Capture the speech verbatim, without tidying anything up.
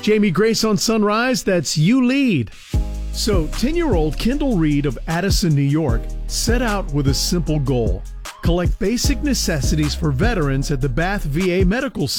Jamie Grace on Sunrise, that's You Lead. So, ten-year-old Kendall Reed of Addison, New York, set out with a simple goal: collect basic necessities for veterans at the Bath V A Medical Center.